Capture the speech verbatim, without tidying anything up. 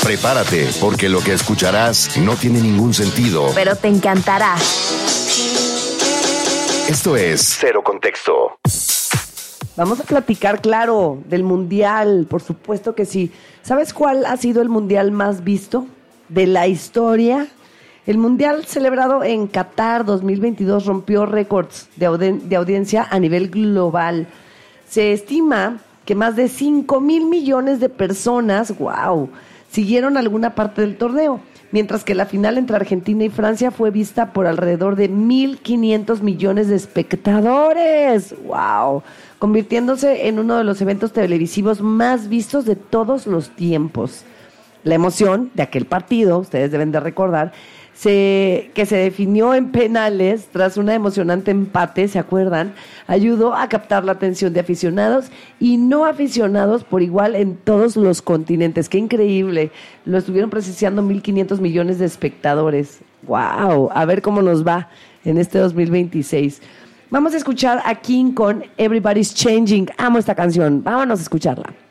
Prepárate, porque lo que escucharás no tiene ningún sentido, pero te encantará. Esto es Cero Contexto. Vamos a platicar, claro, del Mundial, por supuesto que sí. ¿Sabes cuál ha sido el Mundial más visto de la historia? El Mundial celebrado en Qatar dos mil veintidós rompió récords de, audi- de audiencia a nivel global. Se estima que más de cinco mil millones de personas, wow, siguieron alguna parte del torneo, mientras que la final entre Argentina y Francia fue vista por alrededor de mil quinientos millones de espectadores, wow, convirtiéndose en uno de los eventos televisivos más vistos de todos los tiempos. La emoción de aquel partido, ustedes deben de recordar, se, que se definió en penales tras un emocionante empate, ¿se acuerdan? Ayudó a captar la atención de aficionados y no aficionados por igual en todos los continentes. ¡Qué increíble! Lo estuvieron presenciando mil quinientos millones de espectadores. ¡Wow! A ver cómo nos va en este dos mil veintiséis. Vamos a escuchar a King con Everybody's Changing. Amo esta canción. Vámonos a escucharla.